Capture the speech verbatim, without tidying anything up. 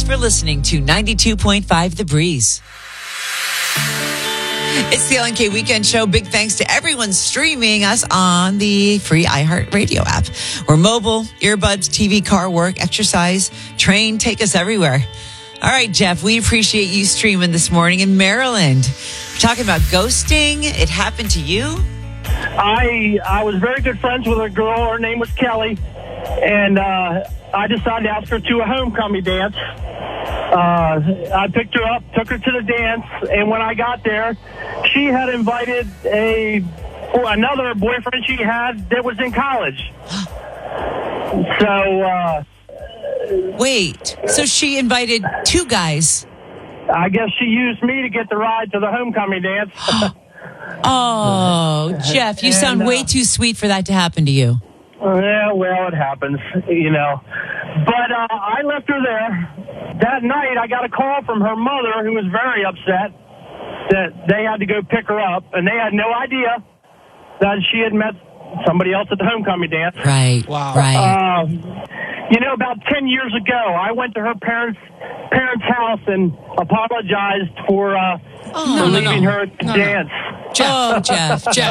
for listening to ninety-two point five The Breeze. It's the L N K Weekend Show. Big thanks to everyone streaming us on the free iHeartRadio app. We're mobile, earbuds, T V, car, work, exercise, train, take us everywhere. All right, Jeff, we appreciate you streaming this morning in Maryland. We're talking about ghosting. It happened to you? I I was very good friends with a girl. Her name was Kelly. And uh, I decided to ask her to a homecoming dance. Uh, I picked her up, took her to the dance, and when I got there, she had invited a another boyfriend she had that was in college. So... Uh, Wait, so she invited two guys? I guess she used me to get the ride to the homecoming dance. Oh, Jeff, you and, sound uh, way too sweet for that to happen to you. Yeah, well, it happens, you know. But uh, I left her there. That night, I got a call from her mother, who was very upset that they had to go pick her up, and they had no idea that she had met somebody else at the homecoming dance. Right, Wow. right. Um, you know, about ten years ago, I went to her parents' parents' house and apologized for, uh, Oh, for no, leaving no. her at the No, no. dance. Oh, Jeff, Jeff.